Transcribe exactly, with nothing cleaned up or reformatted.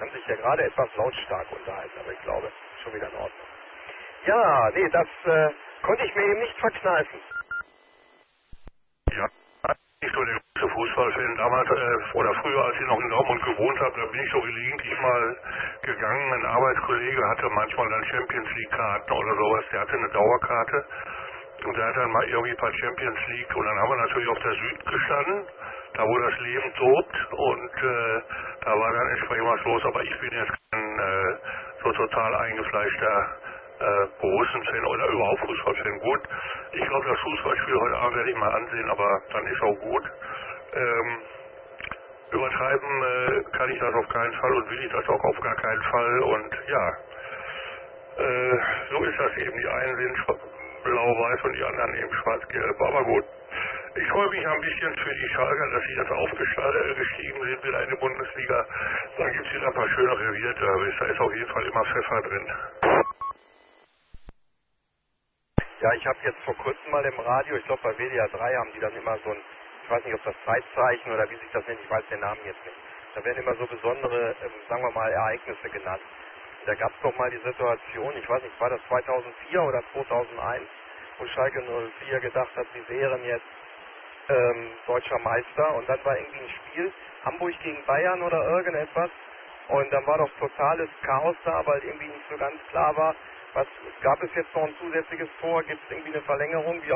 kann sich ja gerade etwas lautstark unterhalten, aber ich glaube, schon wieder in Ordnung. Ja, nee, das äh, konnte ich mir eben nicht verkneifen. Ja, nicht nur der große Fußballfan. Damals, äh, oder früher, als ich noch in Dortmund gewohnt habe, da bin ich so gelegentlich mal gegangen. Ein Arbeitskollege hatte manchmal dann Champions League-Karten oder sowas. Der hatte eine Dauerkarte. Und der hat dann mal irgendwie ein paar Champions League. Und dann haben wir natürlich auf der Süd gestanden, da wo das Leben tobt. Und äh, da war dann entsprechend was los. Aber ich bin jetzt kein äh, so total eingefleischter äh, Borussen-Fan oder überhaupt Fußballfan. Gut, ich glaube, das Fußballspiel heute Abend werde ich mal ansehen, aber dann ist auch gut. Ähm, übertreiben äh, kann ich das auf keinen Fall und will ich das auch auf gar keinen Fall. Und ja, äh, so ist das eben. Die einen sind blau-weiß und die anderen eben schwarz-gelb. Aber gut. Ich freue mich ein bisschen für die Schalker, dass sie jetzt aufgestiegen sind wieder in die Bundesliga. Dann gibt es wieder ein paar schöne Revierderbys. Da ist auf jeden Fall immer Pfeffer drin. Ja, ich habe jetzt vor kurzem mal im Radio, ich glaube bei W D R drei haben die dann immer so ein, ich weiß nicht, ob das Zeitzeichen oder wie sich das nennt, ich weiß den Namen jetzt nicht. Da werden immer so besondere, ähm, sagen wir mal, Ereignisse genannt. Da gab es doch mal die Situation, ich weiß nicht, war das zweitausendvier oder zweitausendeins, wo Schalke null vier gedacht hat, sie wären jetzt ähm, deutscher Meister und dann war irgendwie ein Spiel, Hamburg gegen Bayern oder irgendetwas und dann war doch totales Chaos da, weil irgendwie nicht so ganz klar war, was gab es jetzt noch ein zusätzliches Tor, gibt es irgendwie eine Verlängerung, wie